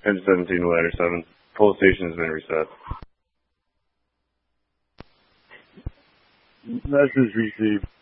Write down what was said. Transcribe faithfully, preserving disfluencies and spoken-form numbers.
Engine seventeen, ladder seven. Pull station has been reset. Message received.